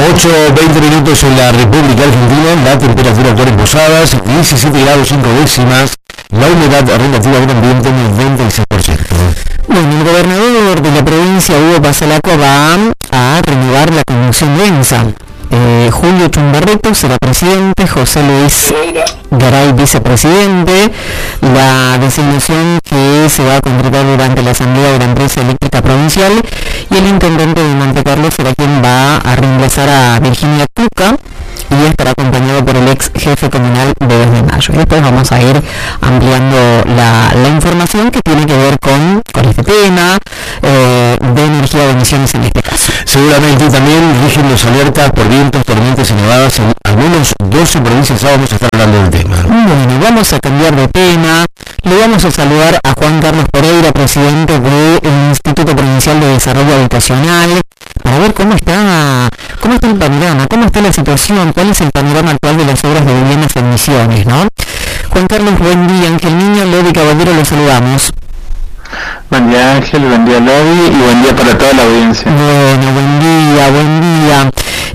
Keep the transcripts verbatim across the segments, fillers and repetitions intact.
ocho veinte minutos en la República Argentina, la temperatura actual en Posadas, diecisiete grados cinco décimas, la humedad relativa del ambiente noventa y seis por ciento. Bueno, el gobernador de la provincia, Hugo Passalacqua, va a renovar la conducción de ENSA. Eh, Julio Chumbarreto será presidente, José Luis Garay vicepresidente. La designación que se va a concretar durante la asamblea de la empresa eléctrica provincial, y el intendente de Montecarlo será quien va a reemplazar a Virginia Tuca y estará acompañado por el ex jefe comunal de dos de mayo. Y después vamos a ir ampliando la, la información que tiene que ver con, con este tema eh, de energía de emisiones en este caso. Seguramente también rigen los alertas por vientos, tormentas y nevadas en al menos doce provincias. Ya vamos a estar hablando del tema. Bueno, vamos a cambiar de tema. Le vamos a saludar a Juan Carlos Pereira, presidente del Instituto Provincial de Desarrollo Habitacional, para ver cómo está, cómo está el panorama, cómo está la situación, cuál es el panorama actual de las obras de viviendas en Misiones, ¿no? Juan Carlos, buen día. Ángel Niño, Lodi Caballero, los saludamos. Buen día, Ángel, buen día, Lodi, y buen día para toda la audiencia. Bueno, buen día, buen día.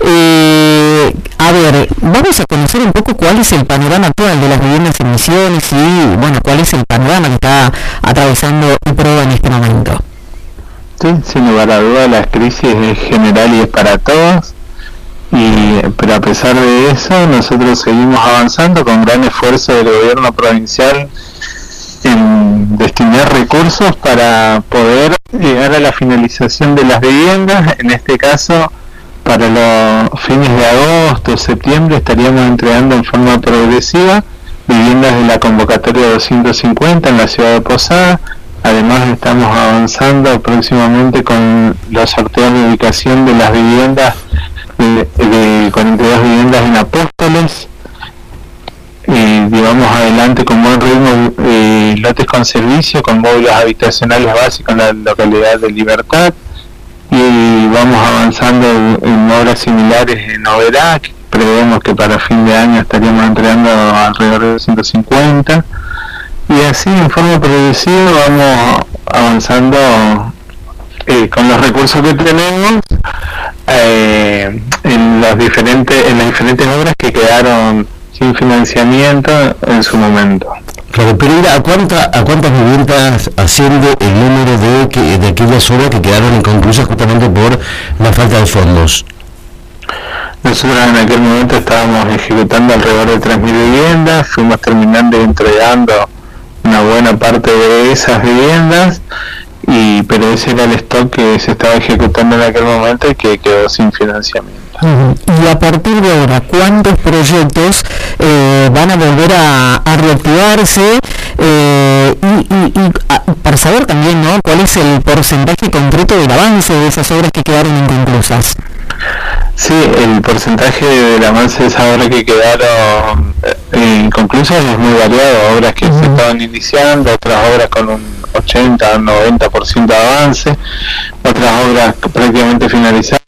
Eh, a ver, vamos a conocer un poco cuál es el panorama actual de las viviendas en Misiones y, bueno, cuál es el panorama que está atravesando Proba en este momento. Sí, sin lugar a duda, la crisis es general y es para todos, y, pero a pesar de eso, nosotros seguimos avanzando con gran esfuerzo del gobierno provincial en destinar recursos para poder llegar a la finalización de las viviendas. En este caso, para los fines de agosto, septiembre, estaríamos entregando en forma progresiva viviendas de la convocatoria doscientos cincuenta en la ciudad de Posadas. Además, estamos avanzando próximamente con los sorteos de ubicación de las viviendas, de, de cuarenta y dos viviendas en Apóstoles. Eh, llevamos adelante con buen ritmo eh, lotes con servicio, con módulos habitacionales básicos en la localidad de Libertad, y vamos avanzando en, en obras similares en Oberá. Prevemos que para fin de año estaríamos entregando alrededor de ciento cincuenta, y así en forma progresiva vamos avanzando eh, con los recursos que tenemos eh, en las diferentes en las diferentes obras que quedaron sin financiamiento en su momento. Claro, pero ¿a, cuánta, a cuántas viviendas asciende el número de, que, de aquellas obras que quedaron inconclusas justamente por la falta de fondos? Nosotros en aquel momento estábamos ejecutando alrededor de tres mil viviendas, fuimos terminando y entregando una buena parte de esas viviendas, y pero ese era el stock que se estaba ejecutando en aquel momento y que quedó sin financiamiento. Uh-huh. Y a partir de ahora, ¿cuántos proyectos eh, van a volver a, a reactivarse? Eh, y, y, y a, para saber también, ¿no?, cuál es el porcentaje concreto del avance de esas obras que quedaron inconclusas. Sí, el porcentaje del avance de esas obras que quedaron eh, inconclusas es muy variado. Obras que uh-huh. se estaban iniciando, otras obras con un ochenta, noventa por ciento de avance, otras obras prácticamente finalizadas